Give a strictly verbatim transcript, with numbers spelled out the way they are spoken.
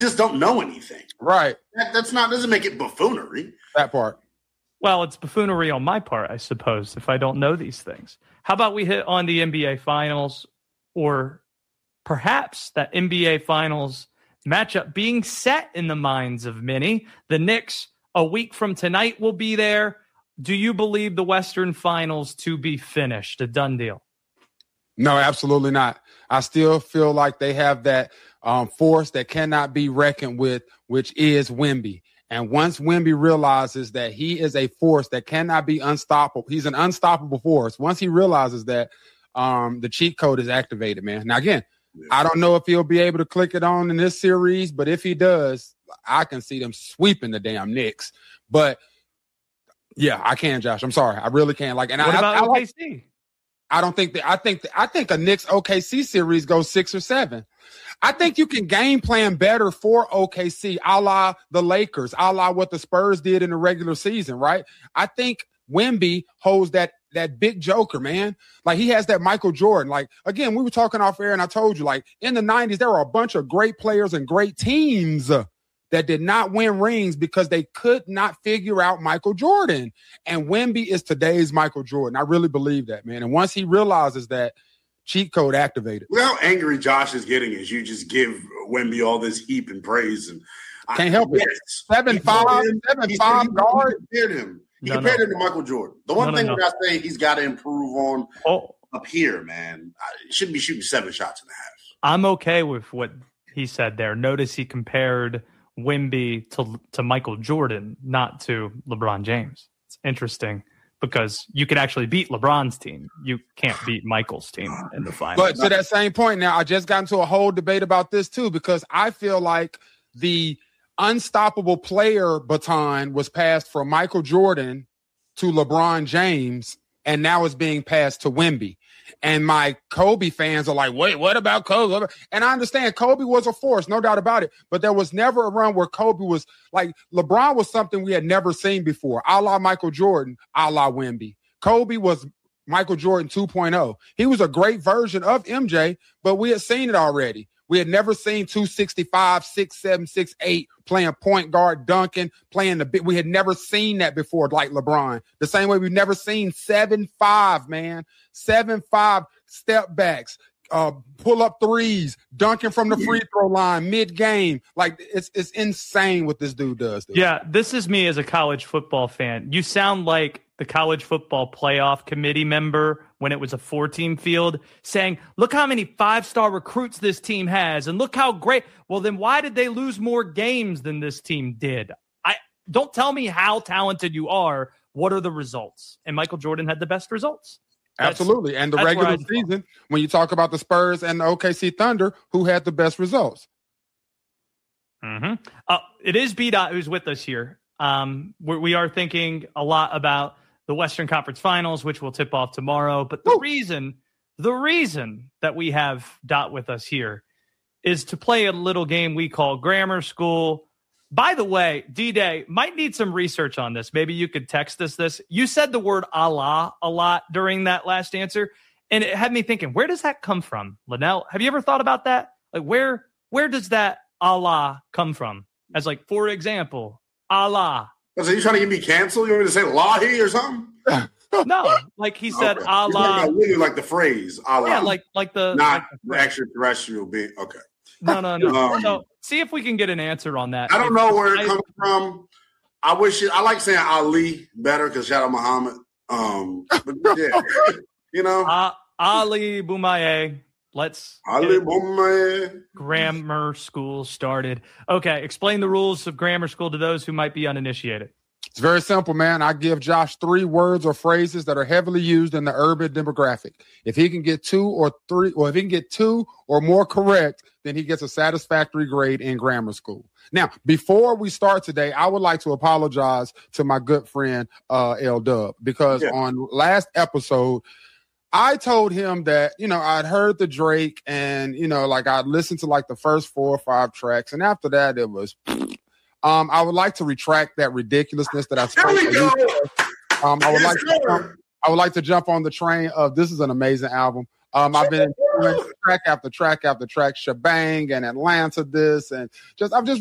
just don't know anything. Right. That, that's not doesn't make it buffoonery. That part. Well, it's buffoonery on my part, I suppose, if I don't know these things. How about we hit on the N B A Finals, or perhaps that N B A Finals matchup being set in the minds of many? The Knicks, a week from tonight, will be there. Do you believe the Western Finals to be finished, a done deal? No, absolutely not. I still feel like they have that um, force that cannot be reckoned with, which is Wemby. And once Wemby realizes that he is a force that cannot be unstoppable, he's an unstoppable force. Once he realizes that, um, the cheat code is activated, man. Now, again, yeah. I don't know if he'll be able to click it on in this series, but if he does, I can see them sweeping the damn Knicks. But, yeah, I can, Josh. I'm sorry. I really can. Like, and what I, about I, I O K C? Like, I don't think that. I think that, I think a Knicks O K C series goes six or seven. I think you can game plan better for O K C, a la the Lakers, a la what the Spurs did in the regular season, right? I think Wemby holds that that big joker, man. Like, he has that Michael Jordan. Like, again, we were talking off air, and I told you, like, in the nineties, there were a bunch of great players and great teams that did not win rings because they could not figure out Michael Jordan. And Wemby is today's Michael Jordan. I really believe that, man. And once he realizes that, cheat code activated. Look how angry Josh is getting as you just give Wemby all this heap and praise. And can't help it. Seven five, seven five guard. He compared him. He no, compared no. him to Michael Jordan. The one no, thing no, that I say he's got to improve on oh. up here, man. He shouldn't be shooting seven shots and a half. I'm okay with what he said there. Notice he compared Wemby to to Michael Jordan, not to LeBron James. It's interesting, because you could actually beat LeBron's team. You can't beat Michael's team in the finals. But to that same point now, I just got into a whole debate about this too, because I feel like the unstoppable player baton was passed from Michael Jordan to LeBron James, and now it's being passed to Wemby. And my Kobe fans are like, wait, what about Kobe? And I understand Kobe was a force, no doubt about it. But there was never a run where Kobe was like, LeBron was something we had never seen before, a la Michael Jordan, a la Wemby. Kobe was Michael Jordan two point oh. He was a great version of M J, but we had seen it already. We had never seen two sixty-five, six seven, six eight playing point guard, dunking, playing the bit. We had never seen that before, like LeBron. The same way we've never seen seven five, man. seven five step backs, uh, pull up threes, dunking from the free throw line mid-game. Like, it's it's insane what this dude does. Dude. Yeah, this is me as a college football fan. You sound like the college football playoff committee member when it was a four-team field saying, look how many five-star recruits this team has, and look how great. Well, then why did they lose more games than this team did? I don't tell me how talented you are. What are the results? And Michael Jordan had the best results. That's, Absolutely. And the regular season, when you talk about the Spurs and the O K C Thunder, who had the best results? Mm-hmm. Uh, it is B-Dot who's with us here. Um, we're, we are thinking a lot about the Western Conference Finals, which will tip off tomorrow. But the Woo! reason, the reason that we have Dot with us here is to play a little game we call Grammar School. By the way, D-Day, might need some research on this. Maybe you could text us this. You said the word Allah a lot during that last answer, and it had me thinking, where does that come from? Linnell, have you ever thought about that? Like, where where does that Allah come from? As like, for example, Allah. So you trying to get me canceled? You want me to say Lahi or something? No, like he said, okay. Allah. Really like the phrase Allah. Yeah, like like the not like the extraterrestrial being. Okay. No, no, no. um, so see if we can get an answer on that. I don't know where it comes from. I wish it, I like saying Ali better because shout out Muhammad. Um, but yeah, you know, uh, Ali Boumaier. Let's Ali Boumaier. Grammar School started. Okay, explain the rules of Grammar School to those who might be uninitiated. It's very simple, man. I give Josh three words or phrases that are heavily used in the urban demographic. If he can get two or three, or if he can get two or more correct, then he gets a satisfactory grade in grammar school. Now, before we start today, I would like to apologize to my good friend, uh, L Dub, because yeah. on last episode, I told him that, you know, I'd heard the Drake and, you know, like I'd listened to like the first four or five tracks. And after that, it was... Um, I would like to retract that ridiculousness that I spoke. There we go. Um, I would like to jump, I would like to jump on the train of this is an amazing album. Um, I've been doing track after track after track, shebang and Atlanta this, and just I've just